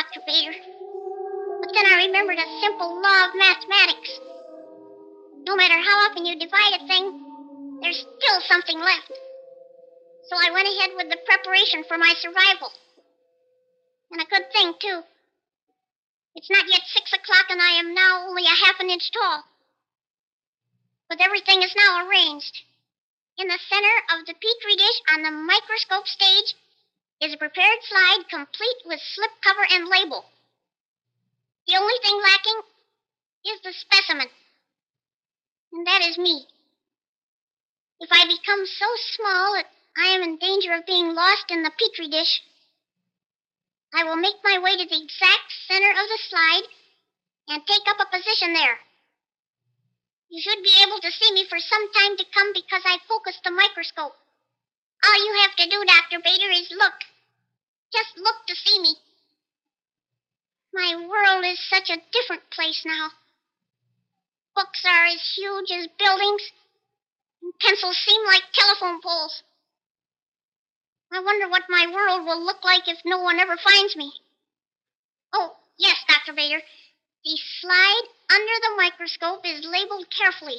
Dr. Bader. But then I remembered a simple law of mathematics. No matter how often you divide a thing, there's still something left. So I went ahead with the preparation for my survival. And a good thing, too. It's not yet 6 o'clock and I am now only a half an inch tall. But everything is now arranged. In the center of the petri dish on the microscope stage is a prepared slide complete with slipcover and label. The only thing lacking is the specimen. And that is me. If I become so small that I am in danger of being lost in the petri dish, I will make my way to the exact center of the slide and take up a position there. You should be able to see me for some time to come because I focused the microscope. All you have to do, Dr. Bader, is look. Just look to see me. My world is such a different place now. Books are as huge as buildings, and pencils seem like telephone poles. I wonder what my world will look like if no one ever finds me. Oh, yes, Dr. Bader. The slide under the microscope is labeled carefully.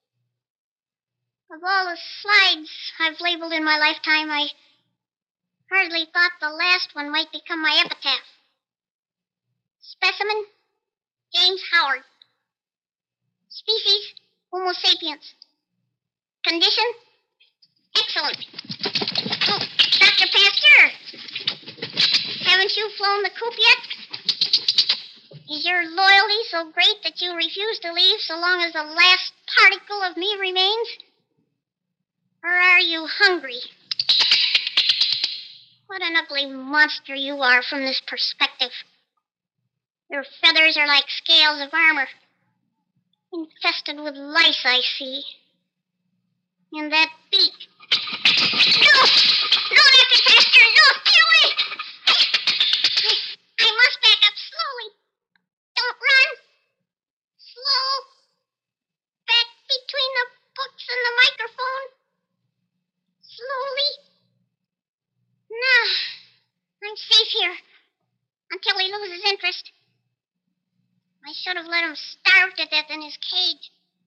Of all the slides I've labeled in my lifetime, I hardly thought the last one might become my epitaph. Specimen, James Howard. Species, Homo sapiens. Condition, excellent. Oh, Dr. Pasteur, haven't you flown the coop yet? Is your loyalty so great that you refuse to leave so long as the last particle of me remains? Or are you hungry? What an ugly monster you are from this perspective. Your feathers are like scales of armor, infested with lice, I see. And that beak. No! No, Dr. Pasteur, no! Stay away! I must back up slowly. Don't run. Slow. Back between the books and the microphone. Slowly. Now, I'm safe here until he loses interest. I should have let him starve to death in his cage.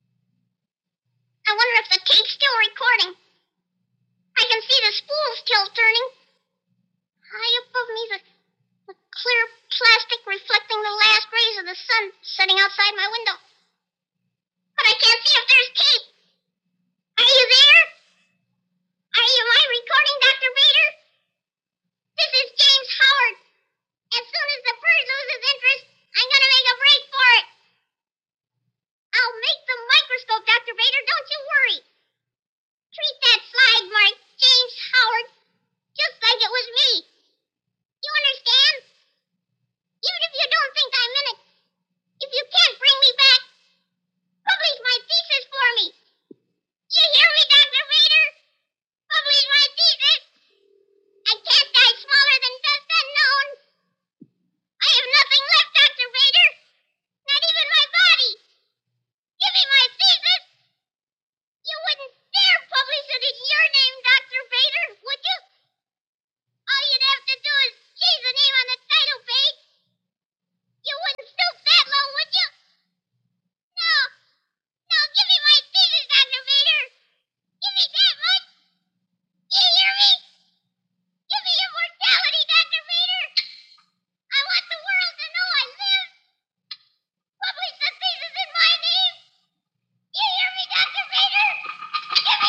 I wonder if the tape's still recording. I can see the spools still turning. High above me, the clear plastic reflecting the last rays of the sun setting outside my window.